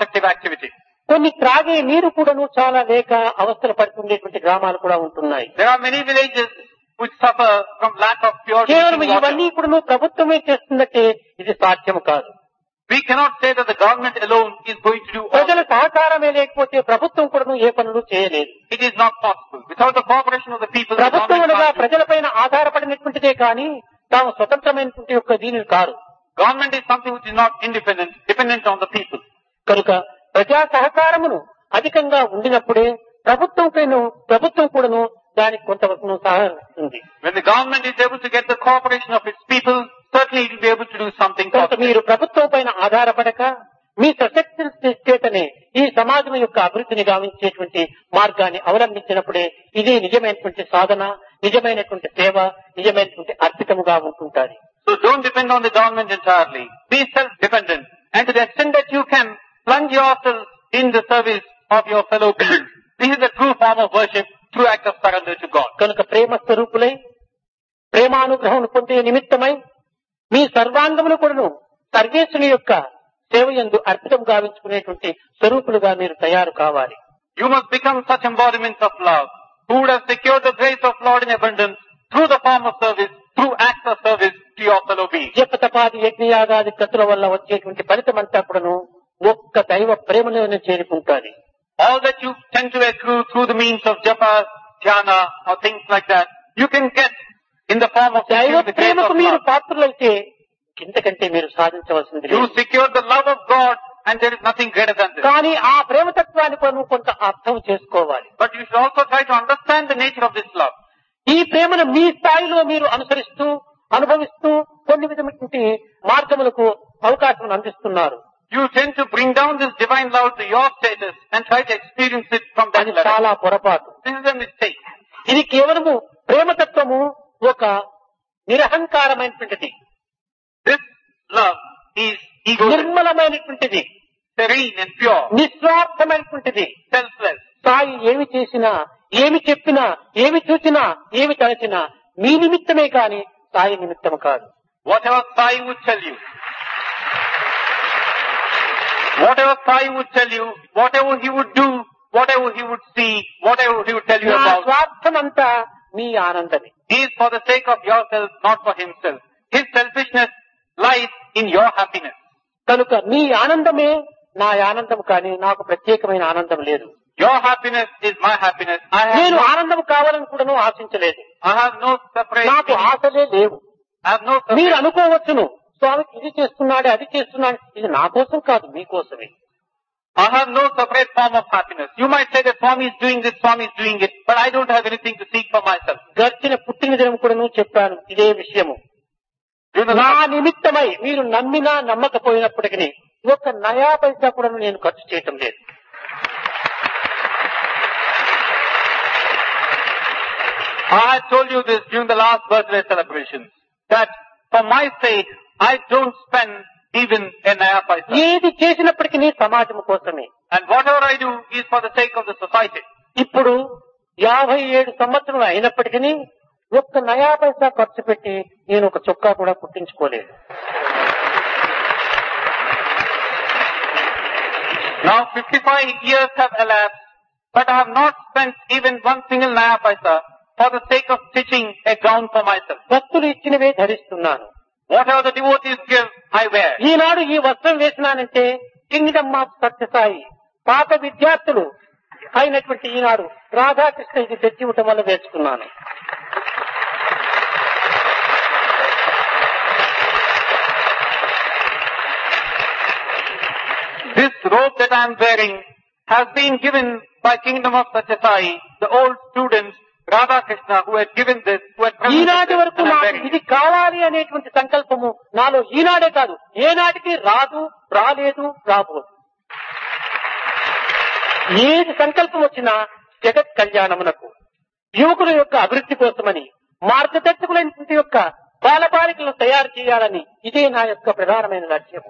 constructive activity. కొన్ని త్రాగే నీరు కూడాను చాలా లేక అవస్థలు పడుతుండేటువంటి గ్రామాలు కూడా ఉంటున్నాయి. There are many villages which suffer from lack of pure కేవలం drinking ఇవన్నీ water. కూడాను ప్రభుత్వమే చేస్తుందంటే ఇది సాధ్యం కాదు. We cannot say that the government alone is going to do all ప్రజల this. సహకారమే లేకపోతే ప్రభుత్వం కూడాను ఏ పనులు చేయలేదు. It is not possible. Without the cooperation of the people, the ప్రభుత్వం government అనగా can't do. ప్రజలపైన ఆధారపడినటువంటిదే కానీ తాము స్వతంత్రమైనటువంటి యొక్క దీనిని కాదు. Government is something which is not independent, dependent on the people. కనుక ప్రజా సహకారమును అధికంగా ఉండినప్పుడే ప్రభుత్వం కూడాను దానికి కొంతవరకు సహకరిస్తుంది. When the government is able to get the cooperation of its people, certainly it will be able to do something కనుక positive. మీరు ప్రభుత్వం పైన ఆధారపడక మీ సశక్తి చేతనే ఈ సమాజం యొక్క అభివృద్ధిని గావించేటువంటి మార్గాన్ని అవలంబించినప్పుడే ఇది నిజమైనటువంటి సాధన, నిజమైనటువంటి సేవ, నిజమైనటువంటి అర్పితముగా ఉంటుంటారు. So don't depend on the government entirely. Be self-dependent. And to the extent that you can plunge yourself in the service of your fellow beings. This is the true form of worship, true act of surrender to God. కనుక ప్రేమ స్వరూపులై ప్రేమానుగ్రహం పొందే నిమిత్తమై మీ సర్వాంగమును కూడాను సర్వేశ్వరుని యొక్క సేవయందు అర్పితం గావించుకునేటువంటి స్వరూపులుగా మీరు తయారు కావాలి. You must become such embodiments of love, who would have secured the grace of Lord in abundance through the form of service, through acts of service to your fellow beings. జపతపాది యజ్ఞయాగాది కతుల వల్ల వచ్చేటువంటి ఫలితమంతా కూడాను ఒక్క దైవ ప్రేమలోనే చేరుకుంటాది. All that you tend to accrue through the means of japa, dhyana, or things like that, you can get in the form of దైవ securing the grace of ప్రేమకు మీరు love. పాత్రులైతే ఇంతకంటే మీరు సాధించవలసింది You లేదు. secure the love of God, and there is nothing greater than this. కానీ ఆ ప్రేమతత్వాన్ని కూడా కొంత అర్థం చేసుకోవాలి. But you should also try to understand the nature of this love. ఈ ప్రేమను మీ స్థాయిలో మీరు అనుసరిస్తూ అనుభవిస్తూ కొన్ని విధమైనటువంటి మార్గములకు అవకాశం అందిస్తున్నారు. You tend to bring down this divine love to your status and try to experience it from that అది level. చాలా పొరపాటు. This is a mistake. ఇది కేవలము ప్రేమతత్వము ఒక నిరహంకారమైనటువంటిది, This love is egoistic, నిర్మలమైనటువంటిది, serene and pure, నిస్వార్థమైనటువంటిది. selfless. Sai ఏమి చేసినా, ఏమి చెప్పినా, ఏమి చూసినా, ఏమి తలచినా మీ నిమిత్తమే కాని సాయి నిమిత్తము కాదు. Whatever Sai would tell you, whatever Sai would tell you, whatever he would do, whatever he would see, whatever he would tell you నా about, స్వార్థమంతా మీ ఆనందమే. he is for the sake of yourself, not for himself. His selfishness lies in your happiness. కనుక మీ ఆనందమే నా ఆనందం కానీ నాకు ప్రత్యేకమైన ఆనందం లేదు. Your happiness is my happiness. నేను ఆనందం కావాలని కూడాను ఆశించలేదు. I have no separate నాకు meaning. ఆశలే లేవు. I have no మీరు separate. అనుకోవచ్చును స్వామికి ఇది చేస్తున్నాడు అది చేస్తున్నాడు, ఇది నా కోసం కాదు మీకోసమే. I have no separate form of happiness. You might say that Swami is doing this, Swami is doing it, but I don't have anything to seek for myself. గడిచిన పుట్టిన దినం కూడాను చెప్పాను ఇదే విషయము. నా నిమిత్తమై మీరు నమ్మినా నమ్మకపోయినప్పటికీ ఒక్క నయా పైసా కూడా నేను ఖర్చు చేయటం లేదు. I had told you this during the last birthday celebrations, that for my sake, I don't spend even a naya paisa. ఏది చేసినప్పటికీ సమాజం కోసమే. And whatever I do is for the sake of the society. ఇప్పుడు 57 సంవత్సరాలు అయినప్పటికీ ఒక్క నయా పైసా ఖర్చు పెట్టి నేను ఒక చొక్కా కూడా కుట్టించుకోలేదు. Now 55 years have elapsed, but I have not spent even one single naya paisa for the sake of stitching a gown for myself. భక్తులు ఇచ్చినవే ధరిస్తున్నాను. Whatever the devotees give, I wear. ఈనాడు ఈ వస్త్రం వేసినానంటే కింగ్డమ్ ఆఫ్ సత్యసాయి పాత విద్యార్థులు అయినటువంటి ఈనాడు రాధాకృష్ణ ఇది తెచ్చి ఇవ్వటం వల్ల వేసుకున్నాను. This robe that I am wearing has been given by Kingdom of Satyasai, the old students, Radha Krishna, who had given this, who had presented ఈనాటి this, వరకు and I am నాకు wearing ఇది it. కావాలి అనేటువంటి సంకల్పము నాలో ఈనాడే కాదు ఏనాటికి రాదు, రాలేదు, రాబోదు. ఏది సంకల్పం వచ్చినా జగత్ కళ్యాణమునకు యువకుల యొక్క అభివృద్ధి కోసమని మార్గదర్శకులైనటువంటి యొక్క బాలబాలికలను తయారు చేయాలని ఇదే నా యొక్క ప్రధానమైన లక్ష్యము.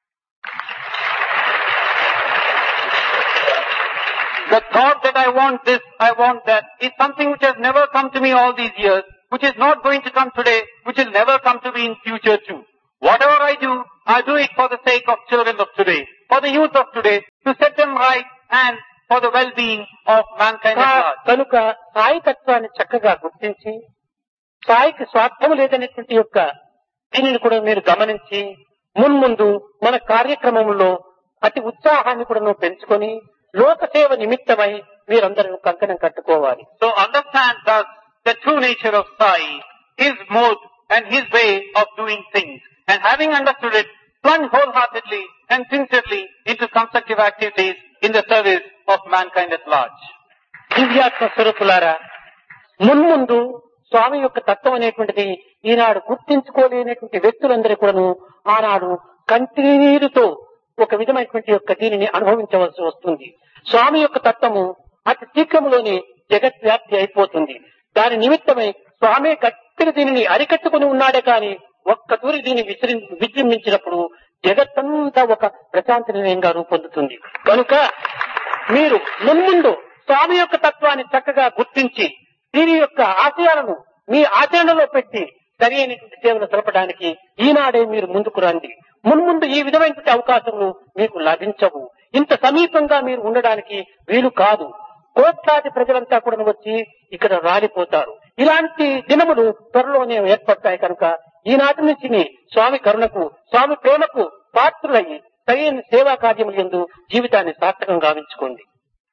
The thought that I want this, I want that, is something which has never come to me all these years, which is not going to come today, which will never come to me in future too. Whatever I do it for the sake of children of today for the youth of today to set them right and for the well-being of mankind at large. కనుక సాయి తత్వాన్ని చక్కగా గుర్తించి సాయికి స్వార్థం లేదనేటువంటి యొక్క దీనిని కూడా మీరు గమనించి మున్ముందు మన కార్యక్రమంలో అతి ఉత్సాహాన్ని కూడా పెంచుకొని లోక సేవ నిమిత్తమై మీరందరూ కంకణం కట్టుకోవాలి. So understand thus the true nature of Sai, his mode and his way of doing things. And having understood it, plunge wholeheartedly and sincerely into constructive activities in the service of mankind at large. దివ్యాత్మ స్వరూపులారా, మున్ముందు స్వామి యొక్క తత్వం అనేటువంటిది ఈనాడు గుర్తించుకోలేనటువంటి వ్యక్తులందరూ కూడాను ఆనాడు కంటినీరుతో ఒక విధమైనటువంటి యొక్క దీనిని అనుభవించవలసి వస్తుంది. స్వామి యొక్క తత్వము అతి శీఘ్రములోనే జగద్వ్యాప్తి అయిపోతుంది. దాని నిమిత్తమై స్వామి గట్టిగా దీనిని అరికట్టుకుని ఉన్నాడే కానీ ఒక్క తూరి దీన్ని విజృంభించినప్పుడు జగత్తంతా ఒక ప్రశాంతి నిలయంగా రూపొందుతుంది. కనుక మీరు మున్ముందు స్వామి యొక్క తత్వాన్ని చక్కగా గుర్తించి దీని యొక్క ఆశయాలను మీ ఆచరణలో పెట్టి సరి అయినటువంటి సేవలు జరపడానికి ఈనాడే మీరు ముందుకు రండి. మున్ముందు ఈ విధమైనటువంటి అవకాశములు మీకు లభించవు. ఇంత సమీపంగా మీరు ఉండడానికి వీలు కాదు. కోట్లాది ప్రజలంతా కూడా వచ్చి ఇక్కడ రాలిపోతారు. ఇలాంటి దినములు త్వరలోనే ఏర్పడతాయి. కనుక ఈనాటి నుంచి స్వామి కరుణకు స్వామి ప్రేమకు పాత్రులయ్యి సరైన సేవా కార్యములు యందు జీవితాన్ని సార్థకం గావించుకోండి.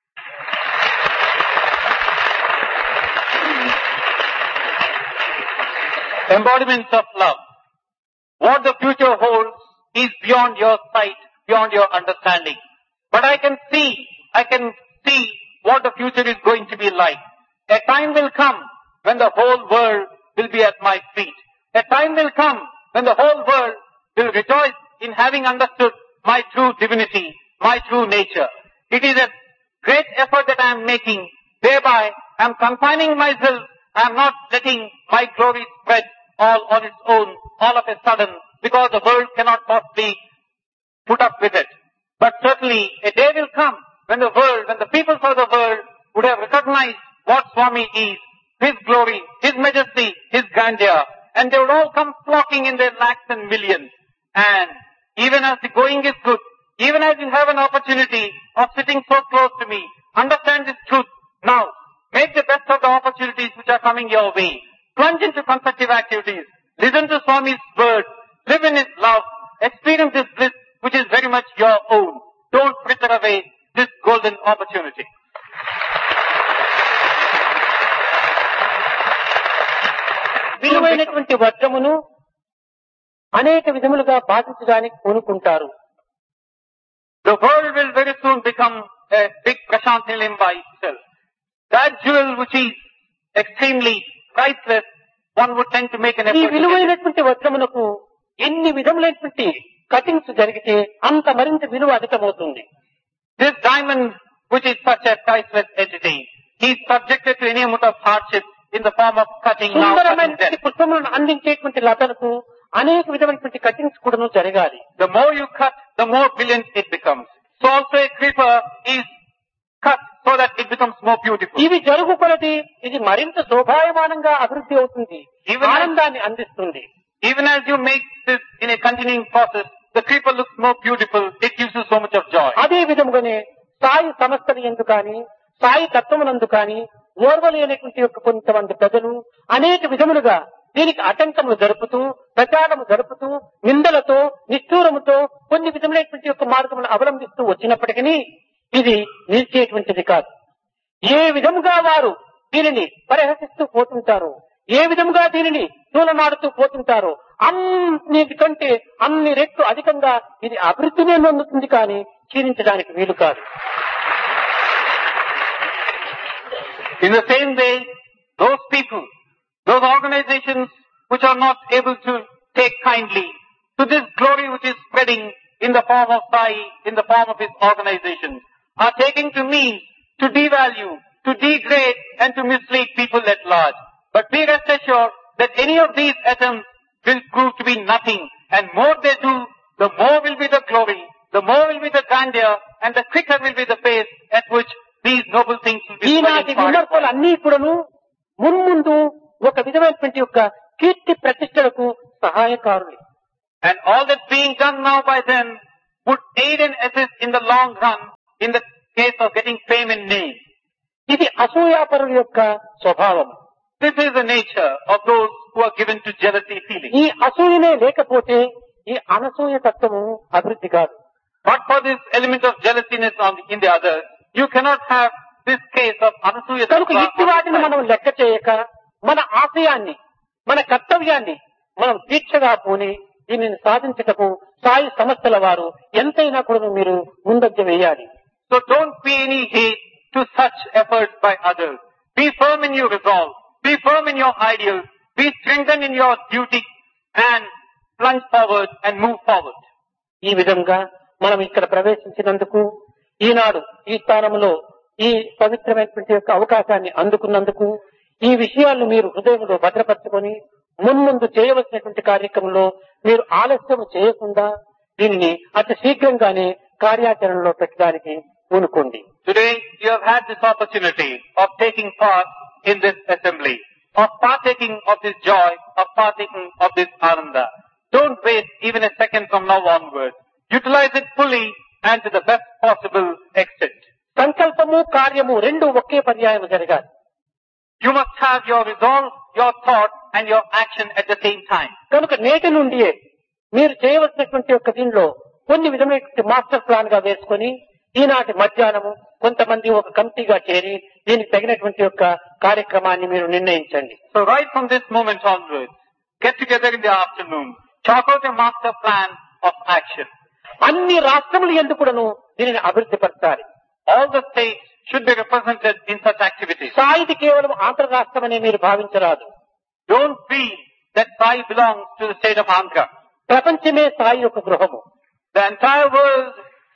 Embodiments of love. What the future holds is beyond your sight, beyond your understanding. But I can see what the future is going to be like. A time will come when the whole world will be at my feet. A time will come when the whole world will rejoice in having understood my true divinity, my true nature. It is a great effort that I am making. Thereby, I am confining myself. I am not letting my glory spread all on its own, all of a sudden, because the world cannot possibly put up with it. But certainly, a day will come when the peoples of the world would have recognized what Swami is, His glory, His majesty, His grandeur, and they would all come flocking in their lakhs and millions. And even as the going is good, even as you have an opportunity of sitting so close to me, understand this truth now. Make the best of the opportunities which are coming your way. Plunge into constructive activities. Listen to Swami's words. Live in His love. Experience this bliss which is very much your own. Don't fritter away this golden opportunity. విలువైనటువంటి వజ్రమును అనేక విధములుగా బాధించడానికి పూనుకుంటారు. The world will very soon become a big Prashant Nilayam by itself. That jewel which is extremely priceless, one would tend to make an ఈ effort to get it. విలువైనటువంటి వజ్రమునకు ఎన్ని విధములైనటువంటి cuttings జరిగితే అంత మరింత విలువ అధికమవుతుంది. This diamond, which is such a priceless entity, he is subjected to any amount of hardship in the form of cutting now, cutting సుందరమైనటువంటి then. పుష్పములను అందించేటువంటి లతలకు అనేక విధమైనటువంటి కటింగ్స్ కూడా జరగాలి. The more you cut, the more brilliant it becomes. So also a creeper is cut so that it becomes more beautiful. ఇవి జరుగు కొలది ఇది మరింత శోభాయమానంగా అభివృద్ధి అవుతుంది, Even as- ఆనందాన్ని అందిస్తుంది. Even as you make this in a continuing process, the creeper looks more beautiful, it gives you so much of joy. అదే విధముగానే సాయి సంస్థని ఎందు కానీ సాయి తత్వమునందు కానీ ఓర్వలేనటువంటి యొక్క కొంతమంది ప్రజలు అనేక విధములుగా దీనికి ఆటంకములు జరుపుతూ ప్రచారము జరుపుతూ నిందలతో నిష్ఠూరముతో కొన్ని విధములైనటువంటి యొక్క మార్గములను అవలంబిస్తూ వచ్చినప్పటికీ ఇది నిలిచేటువంటిది కాదు. ఏ విధముగా వారు దీనిని పరిహసిస్తూ పోతుంటారో, ఏ విధముగా దీనిని తూలనాడుతూ పోతుంటారో అన్నిటికంటే అన్ని రెట్లు అధికంగా ఇది అభివృద్ధినే పొందుతుంది కానీ క్షీణించడానికి వీలు కాదు. In the same way, those people, those organizations which are not able to take kindly to this glory which is spreading in the form of Sai, in the form of his organizations, are taking to means to devalue, to degrade and to mislead people at large. But be rest assured that any of these attempts will prove to be nothing, and more they do, the more will be the glory, the more will be the grandeur, and the quicker will be the pace at which these noble things will be ఈనాటి spreading far. విమర్శలు అన్ని కూడాను మున్ముందు ఒక విధమైనటువంటి యొక్క కీర్తి ప్రతిష్టలకు సహాయకారులు. And all that's being done now by them would aid and assist in the long run in the case of getting fame and name. ఇది అసూయాపరుల యొక్క స్వభావం. This is the nature of those who are given to jealousy feeling. ఈ అసూయనే లేకపోతే ఈ అనసూయ తత్వము అభివృద్ధి కాదు. But for this element of jealousiness in the others, you cannot have this case of anasuya. కనుక ఇట్టి వాటిని మనం లెక్క చేయక మన ఆశయాన్ని, మన కర్తవ్యాన్ని మనం దీక్షగా పోని దీనిని సాధించటకు సాయి సంస్థల వారు ఎంతైనా కూడా మీరు ముందంజ వేయాలి. So don't pay any heed to such efforts by others. Be firm in your resolve. Be firm in your ideals. Be strengthened in your duty and plunge forward and move forward. ఈ విధంగా మనం ఇక్కడ ప్రవేశించినందుకు, ఈనాడు ఈ స్థానంలో ఈ పవిత్రమైనటువంటి యొక్క అవకాశాన్ని అందుకున్నందుకు, ఈ విషయాలను మీరు హృదయంలో భద్రపరచుకొని మున్ముందు చేయవలసినటువంటి కార్యక్రమంలో మీరు ఆలస్యం చేయకుండా దీనిని అతి శీఘ్రంగానే కార్యాచరణలో పెట్టడానికి పూనుకోండి. Today you have had this opportunity of taking part in this assembly, of partaking of this joy, of partaking of this ananda. Don't wait even a second from now onwards. Utilize it fully and to the best possible extent. సంకల్పము కార్యము రెండు ఒకే పర్యాయం జరగాలి. You must have your resolve, your thought and your action at the same time. కనుక నేటి నుండియే మీరు చేయవలసినటువంటి యొక్క దీనిలో కొన్ని విధమైనటువంటి మాస్టర్ ప్లాన్ గా వేసుకొని ఈనాటి మధ్యాహ్నము కొంతమంది ఒక కమిటీగా చేరి దీనికి తగినటువంటి యొక్క కార్యక్రమాన్ని మీరు నిర్ణయించండి. So right from this moment onwards, get together in the afternoon, chalk out a master plan of action. అన్ని రాష్ట్రములు ఎందుకు కూడాను దీనిని అభివృద్ధి పరచాలి. All the states should be represented in such activities. సాయిది కేవలం ఆంధ్ర రాష్ట్రం అనే మీరు భావించరాదు. Don't feel that Sai belongs to the state of Andhra. ప్రపంచమే సాయి యొక్క గృహము. The entire world,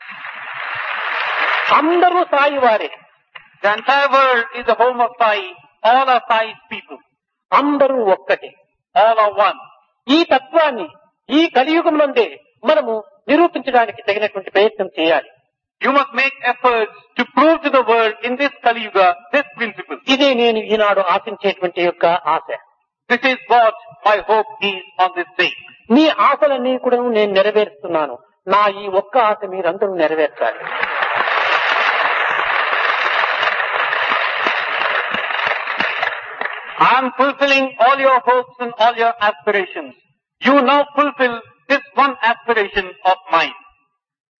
అందరూ సాయి వారే. the entire world is the home of Sai. All are Sai's people. అందరూ ఒక్కటే. All are one. ఈ తత్వాన్ని ఈ కలియుగంలోనే మనము నిరూపించడానికి తగినటువంటి ప్రయత్నం చేయాలి. You must make efforts to prove to the world in this Kali Yuga this principle. ఇదే నేను ఈనాడు ఆశించేటువంటి యొక్క ఆశ. This is what my hope is on this day. మీ ఆశలన్నీ కూడా నేను నెరవేరుస్తున్నాను. నా ఈ ఒక్క ఆశ మీరందరూ నెరవేర్చాలి. I am fulfilling all your hopes and all your aspirations. You now fulfill this one aspiration of mine.